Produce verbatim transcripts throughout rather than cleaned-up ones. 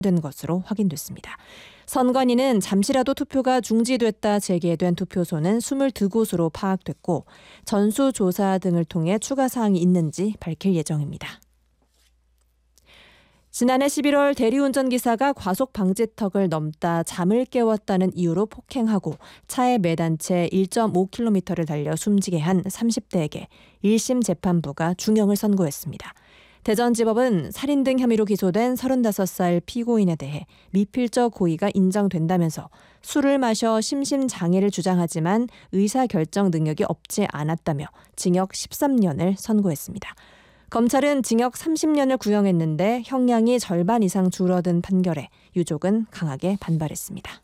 된 것으로 확인됐습니다. 선관위는 잠시라도 투표가 중지됐다 재개된 투표소는 이십이 곳으로 파악됐고 전수조사 등을 통해 추가 사항이 있는지 밝힐 예정입니다. 지난해 십일월 대리운전기사가 과속 방지턱을 넘다 잠을 깨웠다는 이유로 폭행하고 차에 매단 채 일 점 오 킬로미터를 달려 숨지게 한 삼십 대에게 일 심 재판부가 중형을 선고했습니다. 대전지법은 살인 등 혐의로 기소된 서른다섯 살 피고인에 대해 미필적 고의가 인정된다면서 술을 마셔 심신장애를 주장하지만 의사결정 능력이 없지 않았다며 징역 십삼 년을 선고했습니다. 검찰은 징역 삼십 년을 구형했는데 형량이 절반 이상 줄어든 판결에 유족은 강하게 반발했습니다.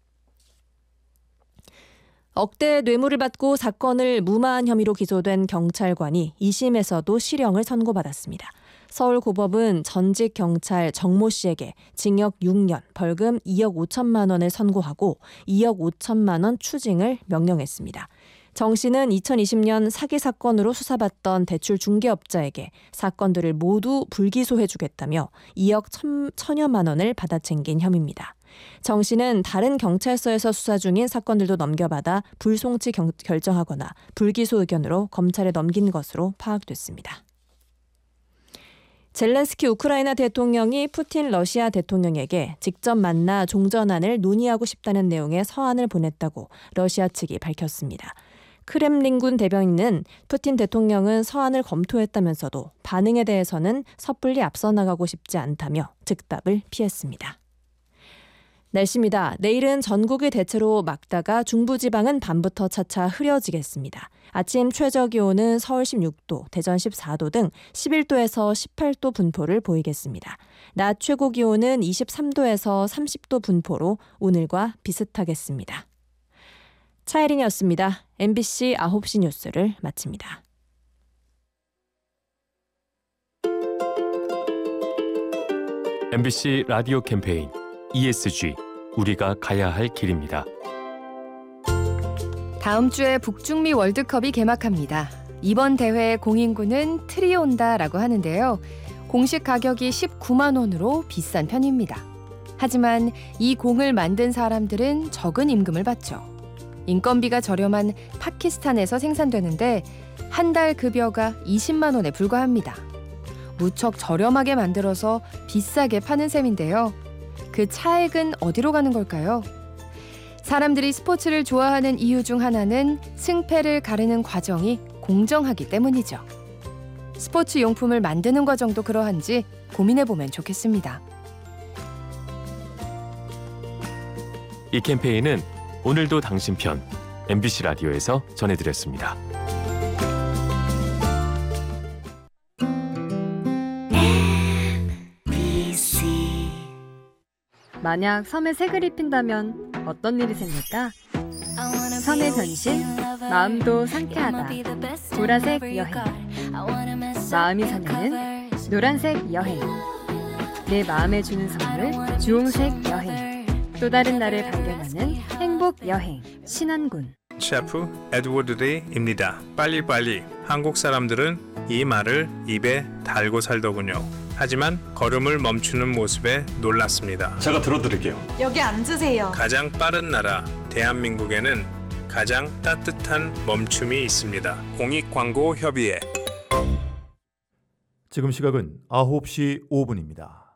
억대 뇌물을 받고 사건을 무마한 혐의로 기소된 경찰관이 이 심에서도 실형을 선고받았습니다. 서울고법은 전직 경찰 정모 씨에게 징역 육 년, 벌금 이억 오천만 원을 선고하고 이억 오천만 원 추징을 명령했습니다. 정 씨는 이천이십 년 사기 사건으로 수사받던 대출 중개업자에게 사건들을 모두 불기소해주겠다며 이억 천여만 원을 받아챙긴 혐의입니다. 정 씨는 다른 경찰서에서 수사 중인 사건들도 넘겨받아 불송치 경, 결정하거나 불기소 의견으로 검찰에 넘긴 것으로 파악됐습니다. 젤렌스키 우크라이나 대통령이 푸틴 러시아 대통령에게 직접 만나 종전안을 논의하고 싶다는 내용의 서한을 보냈다고 러시아 측이 밝혔습니다. 크렘린군 대변인은 푸틴 대통령은 서한을 검토했다면서도 반응에 대해서는 섣불리 앞서 나가고 싶지 않다며 즉답을 피했습니다. 날씨입니다. 내일은 전국이 대체로 맑다가 중부지방은 밤부터 차차 흐려지겠습니다. 아침 최저기온은 서울 십육 도, 대전 십사 도 등 십일 도에서 십팔 도 분포를 보이겠습니다. 낮 최고기온은 이십삼 도에서 삼십 도 분포로 오늘과 비슷하겠습니다. 차혜린이었습니다. 엠비씨 아홉 시 뉴스를 마칩니다. 엠비씨 라디오 캠페인 이에스지 우리가 가야 할 길입니다. 다음 주에 북중미 월드컵이 개막합니다. 이번 대회의 공인구는 트리온다라고 하는데요. 공식 가격이 십구만 원으로 비싼 편입니다. 하지만 이 공을 만든 사람들은 적은 임금을 받죠. 인건비가 저렴한 파키스탄에서 생산되는데 한 달 급여가 이십만 원에 불과합니다. 무척 저렴하게 만들어서 비싸게 파는 셈인데요. 그 차액은 어디로 가는 걸까요? 사람들이 스포츠를 좋아하는 이유 중 하나는 승패를 가르는 과정이 공정하기 때문이죠. 스포츠 용품을 만드는 과정도 그러한지 고민해보면 좋겠습니다. 이 캠페인은 오늘도 당신 편 엠비씨 라디오에서 전해드렸습니다. 만약 섬에 색을 입힌다면 어떤 일이 생길까? 선의 변신, 마음도 상쾌하다. 보라색 여행. 마음이 설레는 노란색 여행. 내 마음에 주는 선물 주홍색 여행. 또 다른 나를 발견하는 행복 여행. 신안군. 셰프 에드워드 리입니다. 빨리빨리. 한국 사람들은 이 말을 입에 달고 살더군요. 하지만 걸음을 멈추는 모습에 놀랐습니다. 제가 들어드릴게요. 여기 앉으세요. 가장 빠른 나라 대한민국에는 가장 따뜻한 멈춤이 있습니다. 공익광고협의회. 지금 시각은 아홉 시 오 분입니다.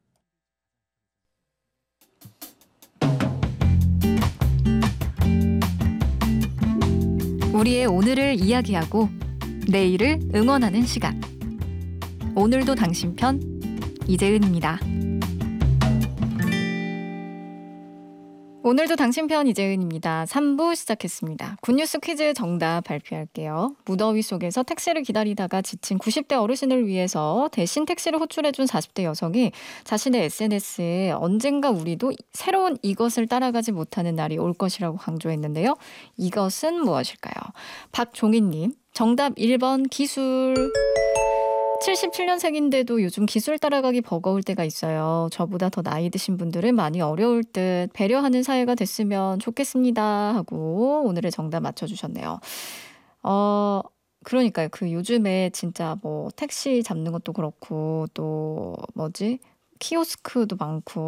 우리의 오늘을 이야기하고 내일을 응원하는 시간. 오늘도 당신 편 이재은입니다. 오늘도 당신 편 이재은입니다. 삼 부 시작했습니다. 굿뉴스 퀴즈 정답 발표할게요. 무더위 속에서 택시를 기다리다가 지친 구십 대 어르신을 위해서 대신 택시를 호출해준 사십 대 여성이 자신의 에스엔에스에 언젠가 우리도 새로운 이것을 따라가지 못하는 날이 올 것이라고 강조했는데요. 이것은 무엇일까요? 박종희님, 정답 일 번 기술. 칠십칠 년생인데도 요즘 기술 따라가기 버거울 때가 있어요. 저보다 더 나이 드신 분들은 많이 어려울 듯 배려하는 사회가 됐으면 좋겠습니다 하고 오늘의 정답 맞춰주셨네요. 어, 그러니까요. 그 요즘에 진짜 뭐 택시 잡는 것도 그렇고 또 뭐지? 키오스크도 많고